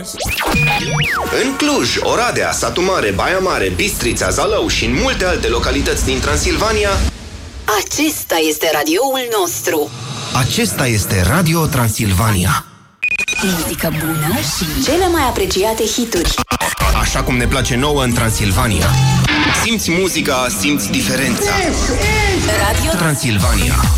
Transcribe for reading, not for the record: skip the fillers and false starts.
În Cluj, Oradea, Satu Mare, Baia Mare, Bistrița, Zalău și în multe alte localități din Transilvania, acesta este radioul nostru. acesta este Radio Transilvania. Muzică bună și cele mai apreciate hituri. Așa cum ne place nouă în Transilvania. Simți muzica, simți diferența. Radio Transilvania.